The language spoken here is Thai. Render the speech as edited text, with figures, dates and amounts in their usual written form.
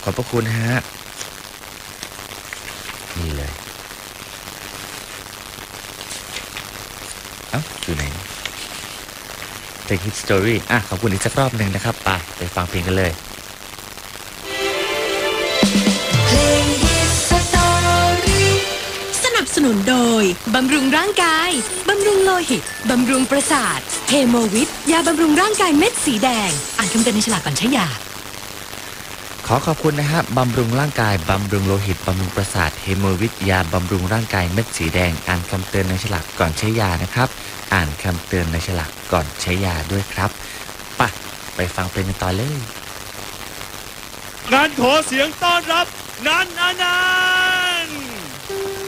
ขอบพระคุณฮะนี่เลยอยู่ไหน The Hit Story ขอบคุณอีกสักรอบหนึ่งนะครับไปฟังเพลงกันเลยสนับสนุนโดยบำรุงร่างกายบำรุงโลหิตบำรุงประสาทเฮโมวิทยาบำรุงร่างกายเม็ดสีแดงอ่านคำเตือนในฉลากก่อนใช้ยาขอบคุณนะฮะบำรุงร่างกายบำรุงโลหิตบำรุงประสาทเฮโมวิทยาบำรุงร่างกายเม็ดสีแดงอ่านคำเตือนในฉลากก่อนใช้ยานะครับอ่านคำเตือนในฉลากก่อนใช้ยาด้วยครับไปฟังเพลงกันต่อเลยงานขอเสียงต้อนรับนัน